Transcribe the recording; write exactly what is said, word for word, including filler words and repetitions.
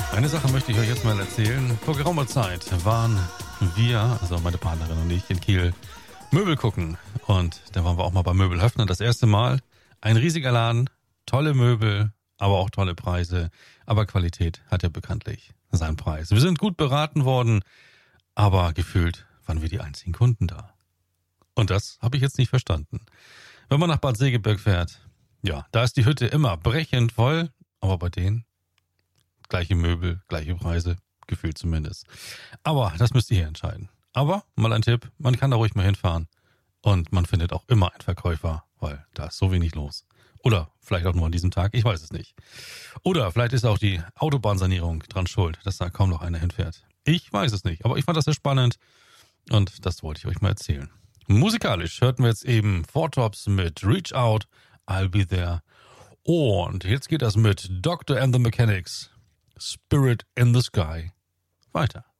Eine Sache möchte ich euch jetzt mal erzählen. Vor geraumer Zeit waren wir, also meine Partnerin und ich, in Kiel Möbel gucken. Und da waren wir auch mal bei Möbelhöfner das erste Mal. Ein riesiger Laden, tolle Möbel, aber auch tolle Preise. Aber Qualität hat ja bekanntlich seinen Preis. Wir sind gut beraten worden, aber gefühlt waren wir die einzigen Kunden da. Und das habe ich jetzt nicht verstanden. Wenn man nach Bad Segeberg fährt, ja, da ist die Hütte immer brechend voll, aber bei denen gleiche Möbel, gleiche Preise, gefühlt zumindest. Aber das müsst ihr entscheiden. Aber mal ein Tipp, man kann da ruhig mal hinfahren und man findet auch immer einen Verkäufer, weil da ist so wenig los. Oder vielleicht auch nur an diesem Tag, ich weiß es nicht. Oder vielleicht ist auch die Autobahnsanierung dran schuld, dass da kaum noch einer hinfährt. Ich weiß es nicht, aber ich fand das sehr spannend und das wollte ich euch mal erzählen. Musikalisch hörten wir jetzt eben Four Tops mit Reach Out, I'll Be There. Und jetzt geht das mit Doctor and the Mechanics, Spirit in the Sky weiter.